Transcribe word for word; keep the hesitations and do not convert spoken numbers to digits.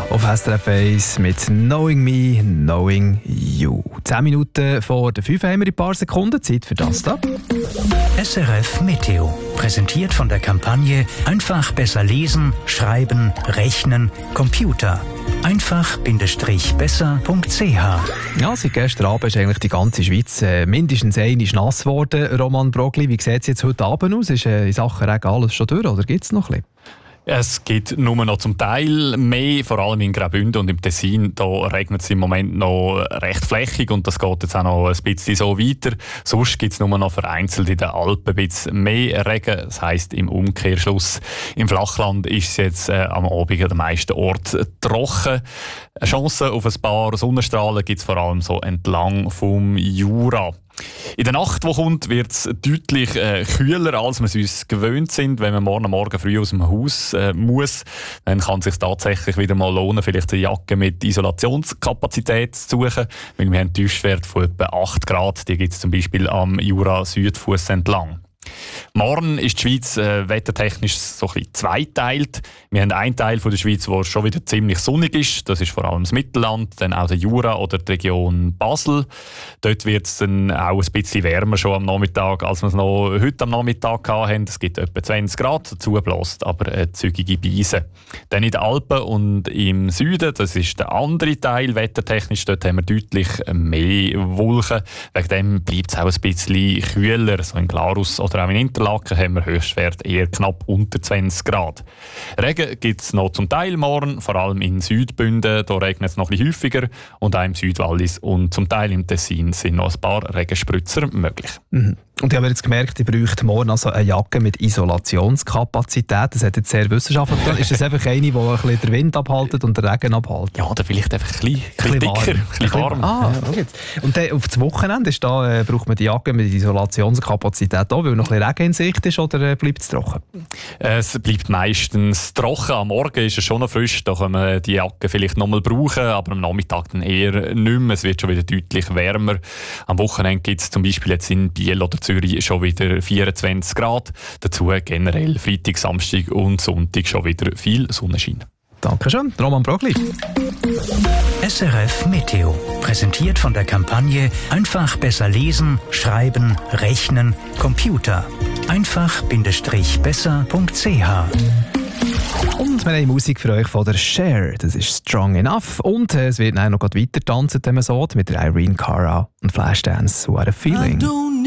auf S R F eins mit «Knowing Me, Knowing You». Zehn Minuten vor der fünf haben wir ein paar Sekunden Zeit für das da. S R F Meteo, präsentiert von der Kampagne «Einfach besser lesen, schreiben, rechnen, Computer». einfach-besser punkt c h. Ja, seit gestern Abend ist eigentlich die ganze Schweiz äh, mindestens einmal nass geworden. Roman Brogli, wie sieht es jetzt heute Abend aus? Ist äh, in Sachen Regen alles schon durch oder gibt es noch ein bisschen? Es gibt nur noch zum Teil mehr, vor allem in Graubünden und im Tessin. Da regnet es im Moment noch recht flächig und das geht jetzt auch noch ein bisschen so weiter. Sonst gibt es nur noch vereinzelt in den Alpen ein bisschen mehr Regen. Das heisst im Umkehrschluss, im Flachland ist es jetzt äh, am Abend an den meisten Orten trocken. Eine Chance auf ein paar Sonnenstrahlen gibt es vor allem so entlang vom Jura. In der Nacht, die kommt, wird es deutlich äh, kühler, als wir es uns gewöhnt sind. Wenn man morgen Morgen früh aus dem Haus äh, muss, dann kann es sich tatsächlich wieder mal lohnen, vielleicht eine Jacke mit Isolationskapazität zu suchen, weil wir haben einen Tiefstwert von etwa acht Grad. Die gibt es zum Beispiel am Jura-Südfuss entlang. Morgen ist die Schweiz äh, wettertechnisch so ein bisschen zweiteilt. Wir haben einen Teil von der Schweiz, der schon wieder ziemlich sonnig ist. Das ist vor allem das Mittelland, dann auch der Jura oder die Region Basel. Dort wird es dann auch ein bisschen wärmer schon am Nachmittag, als wir es noch heute am Nachmittag hatten. Es gibt etwa zwanzig Grad, dazu bläst aber eine zügige Beise. Dann in den Alpen und im Süden, das ist der andere Teil wettertechnisch, dort haben wir deutlich mehr Wolken. Wegen dem bleibt es auch ein bisschen kühler, so in Glarus oder auch in Interlaken haben wir Höchstwert eher knapp unter zwanzig Grad. Regen gibt es noch zum Teil morgen, vor allem in Südbünden, da regnet es noch ein bisschen häufiger und auch im Südwallis und zum Teil im Tessin sind noch ein paar Regenspritzer möglich. Mhm. Und ich habe jetzt gemerkt, ich bräuchte morgen also eine Jacke mit Isolationskapazität. Das hat jetzt sehr wissenschaftlich getan. Ist das einfach eine, die ein bisschen den Wind abhaltet und den Regen abhaltet? Ja, oder vielleicht einfach ein bisschen, ein bisschen dicker, ein bisschen warm. Ah, okay. Und dann auf das Wochenende ist da, äh, braucht man die Jacke mit Isolationskapazität auch, weil noch ein bisschen Regen in Sicht ist, oder äh, bleibt es trocken? Es bleibt meistens trocken. Am Morgen ist es schon noch frisch, da können wir die Jacke vielleicht noch mal brauchen, aber am Nachmittag dann eher nicht mehr. Es wird schon wieder deutlich wärmer. Am Wochenende gibt es zum Beispiel jetzt in Biel oder Zürich schon wieder vierundzwanzig Grad. Dazu generell Freitag, Samstag und Sonntag schon wieder viel Sonnenschein. Dankeschön, Roman Brogli. S R F Meteo, präsentiert von der Kampagne «Einfach besser lesen, schreiben, rechnen, Computer». einfach-besser punkt c h. Und wir haben Musik für euch von der Cher. Das ist «Strong Enough». Und äh, es wird noch weiter tanzen, wenn man so mit der Irene Cara und Flashdance «What a Feeling».